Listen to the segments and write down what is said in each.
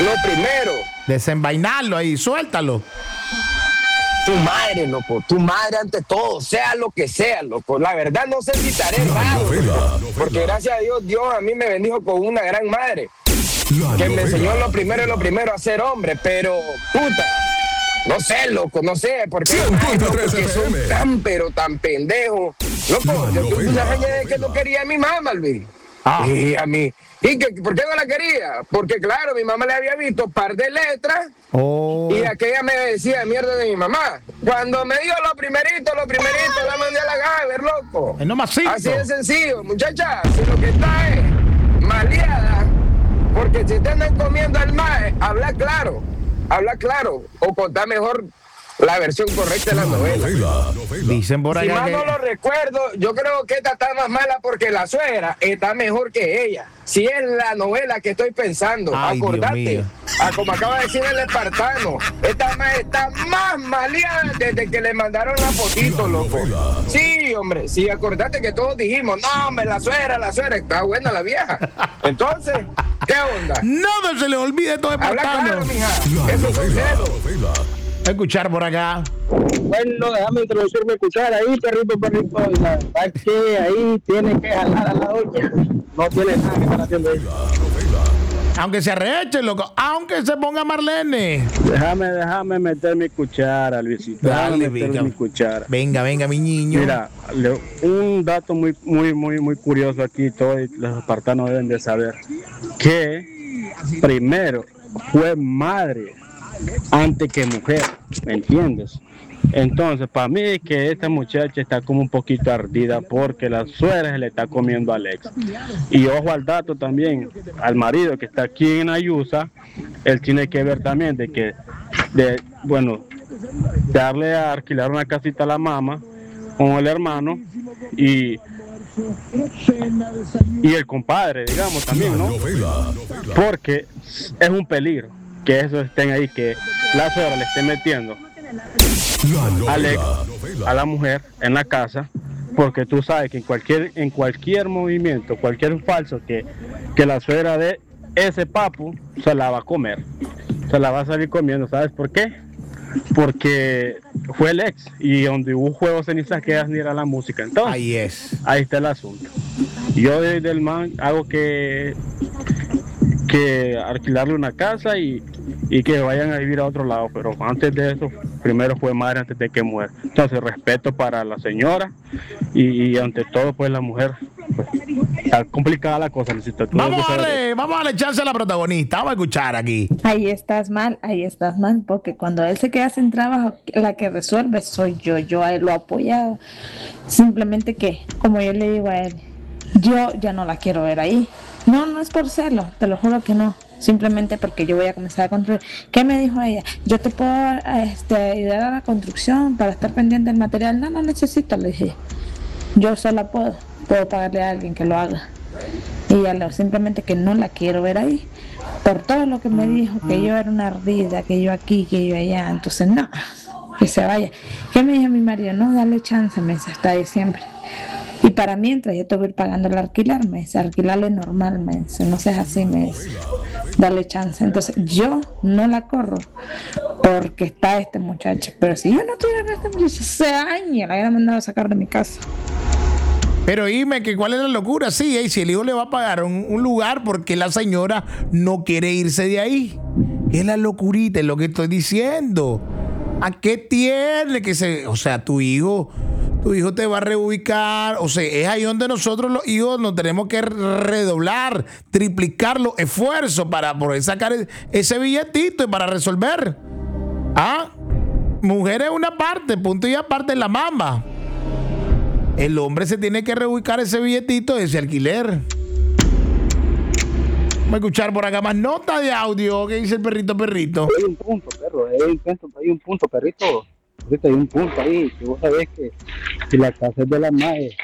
lo primero. Desenvainarlo ahí, suéltalo. Tu madre, loco, tu madre ante todo, sea lo que sea, loco. La verdad no sé si estaré raro, porque gracias a Dios, Dios a mí me bendijo con una gran madre, que me enseñó lo primero a ser hombre, pero, puta, no sé, loco, no sé, porque son pero tan pendejos. Loco, yo tuve una reña de que no quería a mi mamá, Luis. Y a mí, ¿por qué no la quería? Porque claro, mi mamá le había visto un par de letras y aquella me decía mierda de mi mamá. Cuando me dio lo primerito, la mandé a la Gaber, loco. Así de sencillo, muchacha, si lo que está es maleada, porque si te andan comiendo al mae, habla claro, o contá mejor la versión correcta de la novela. Dicen por Si allá mal no lo recuerdo, yo creo que esta está más mala porque la suegra está mejor que ella. Si es la novela que estoy pensando, acordate. Como acaba de decir el espartano, esta más está más maleada desde que le mandaron la fotito, loco. Sí, hombre, sí, acordate que todos dijimos, no, hombre, la suegra, está buena la vieja. Entonces, ¿qué onda? No se le olvide todo espartano. Habla claro, mija. Eso es celos. Escuchar por acá. Bueno, déjame introducirme a escuchar ahí, perrito. La verdad que ahí tiene que jalar a la doña. No tiene nada que estar haciendo ahí. Aunque se arreche, loco. Aunque se ponga Marlene. Déjame meter mi cuchara, Luisito. Dale, mi cuchara. Venga, mi niño. Mira, un dato muy curioso aquí, todos los espartanos deben de saber. Que primero fue madre antes que mujer, ¿me entiendes? Entonces, para mí que esta muchacha está como un poquito ardida porque la suegra se le está comiendo al ex. Y ojo al dato también, al marido que está aquí en Ayusa, él tiene que ver también darle a alquilar una casita a la mamá con el hermano y el compadre, digamos, también, ¿no? Porque es un peligro que eso estén ahí, que la suegra le esté metiendo al ex, a la mujer en la casa, porque tú sabes que en cualquier movimiento, cualquier falso que la suegra de ese papu se la va a comer, se la va a salir comiendo. ¿Sabes por qué? Porque fue el ex y donde hubo juegos cenizas quedas ni era la música. Entonces ahí está el asunto. Yo desde el man hago que alquilarle una casa y que vayan a vivir a otro lado, pero antes de eso, primero fue madre antes de que muera. Entonces, respeto para la señora y ante todo, pues la mujer, pues, está complicada la cosa. Vamos a darle chance a la protagonista, vamos a escuchar aquí. Ahí estás mal, porque cuando él se queda sin trabajo, la que resuelve soy yo a él lo he apoyado. Simplemente que, como yo le digo a él, yo ya no la quiero ver ahí. No es por celo, te lo juro que no. Simplemente porque yo voy a comenzar a construir. ¿Qué me dijo ella? Yo te puedo ayudar a la construcción para estar pendiente del material. No necesito, le dije. Yo sola puedo pagarle a alguien que lo haga. Y ella simplemente que no la quiero ver ahí. Por todo lo que me dijo, que yo era una ardida, que yo aquí, que yo allá. Entonces, no, que se vaya. ¿Qué me dijo mi marido? No, dale chance, me dice, hasta diciembre. Y para mientras yo te voy a ir pagando el alquiler, me dice, alquilarle normal, me dice, no seas así, me dice, dale chance. Entonces yo no la corro porque está este muchacho, pero si yo no tuviera este muchacho hace años, la hubiera mandado a sacar de mi casa. Pero dime que cuál es la locura, sí, si el hijo le va a pagar un lugar porque la señora no quiere irse de ahí. Es la locurita, es lo que estoy diciendo. ¿A qué tiene que ser? O sea, tu hijo te va a reubicar. O sea, es ahí donde nosotros los hijos nos tenemos que redoblar, triplicar los esfuerzos para poder sacar ese billetito y para resolver. Mujer es una parte, punto y aparte es la mamá. El hombre se tiene que reubicar ese billetito, ese alquiler. Vamos a escuchar por acá más nota de audio. ¿Qué dice el perrito? Hay un punto, perro, hay un punto, perrito. Ahorita hay un punto ahí, que vos sabés que si la casa es de la madre,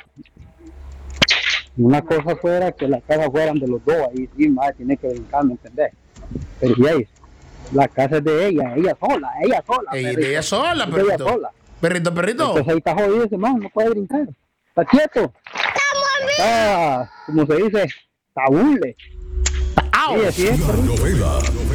una cosa fuera que las casas fueran de los dos, ahí sí, madre, tiene que brincar, ¿me entendés? Pero ya la casa es de ella sola. Ella sola, perrito. Ella sola. Perrito. Entonces ahí está jodido ese man, no puede brincar. Está quieto. Como se dice, tabule. ¡Au! Sí, así es,